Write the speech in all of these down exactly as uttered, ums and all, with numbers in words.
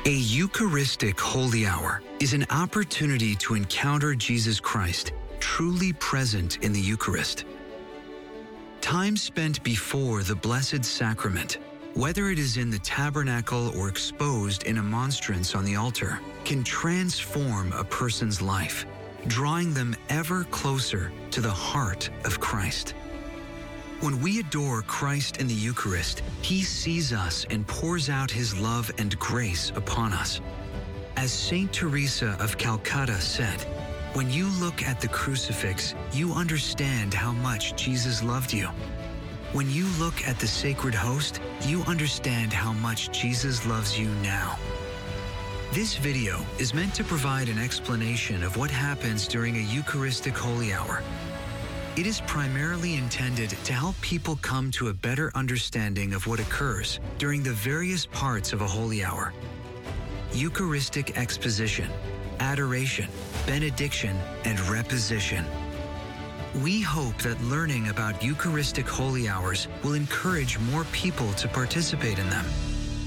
A Eucharistic Holy Hour is an opportunity to encounter Jesus Christ, truly present in the Eucharist. Time spent before the Blessed Sacrament, whether it is in the tabernacle or exposed in a monstrance on the altar, can transform a person's life, drawing them ever closer to the heart of Christ. When we adore Christ in the Eucharist, He sees us and pours out His love and grace upon us. As Saint Teresa of Calcutta said, "When you look at the crucifix, you understand how much Jesus loved you. When you look at the sacred host, you understand how much Jesus loves you now." This video is meant to provide an explanation of what happens during a Eucharistic Holy Hour. It is primarily intended to help people come to a better understanding of what occurs during the various parts of a holy hour. Eucharistic exposition, adoration, benediction, and reposition. We hope that learning about Eucharistic holy hours will encourage more people to participate in them.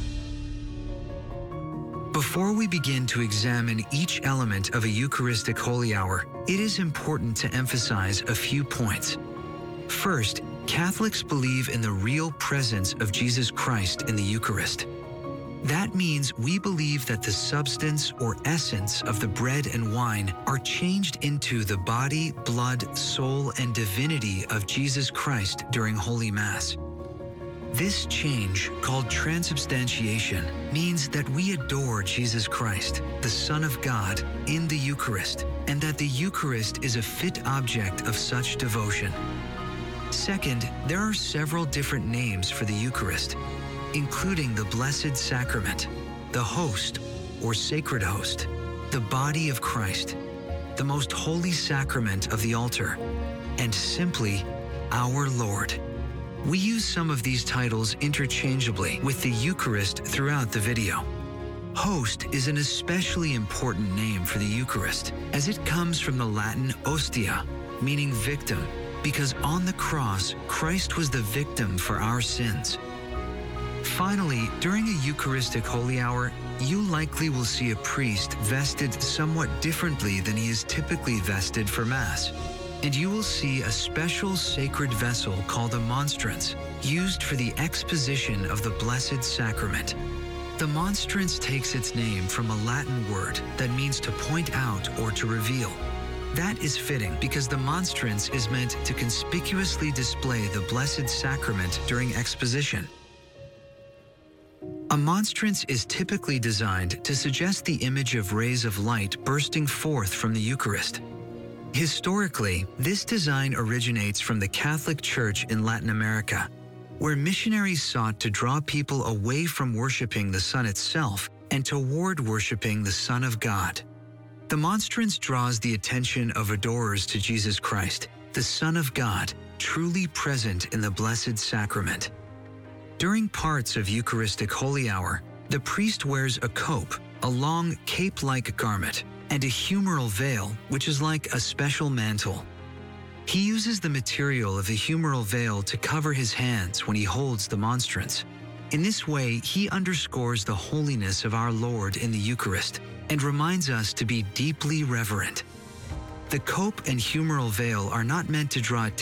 Before we begin to examine each element of a Eucharistic holy hour, it is important to emphasize a few points. First, Catholics believe in the real presence of Jesus Christ in the Eucharist. That means we believe that the substance or essence of the bread and wine are changed into the body, blood, soul, and divinity of Jesus Christ during Holy Mass. This change, called transubstantiation, means that we adore Jesus Christ, the Son of God, in the Eucharist, and that the Eucharist is a fit object of such devotion. Second, there are several different names for the Eucharist, including the Blessed Sacrament, the Host or Sacred Host, the Body of Christ, the Most Holy Sacrament of the altar, and simply, Our Lord. We use some of these titles interchangeably with the Eucharist throughout the video. Host is an especially important name for the Eucharist, as it comes from the Latin ostia, meaning victim, because on the cross, Christ was the victim for our sins. Finally, during a Eucharistic Holy Hour, you likely will see a priest vested somewhat differently than he is typically vested for Mass. And you will see a special sacred vessel called a monstrance, used for the exposition of the Blessed Sacrament. The monstrance takes its name from a Latin word that means to point out or to reveal. That is fitting because the monstrance is meant to conspicuously display the Blessed Sacrament during exposition. A monstrance is typically designed to suggest the image of rays of light bursting forth from the Eucharist. Historically, this design originates from the Catholic Church in Latin America, where missionaries sought to draw people away from worshiping the sun itself and toward worshiping the Son of God. The monstrance draws the attention of adorers to Jesus Christ, the Son of God, truly present in the Blessed Sacrament. During parts of Eucharistic Holy Hour, the priest wears a cope, a long cape-like garment, and a humeral veil, which is like a special mantle. He uses the material of the humeral veil to cover his hands when he holds the monstrance. In this way, he underscores the holiness of our Lord in the Eucharist and reminds us to be deeply reverent. The cope and humeral veil are not meant to draw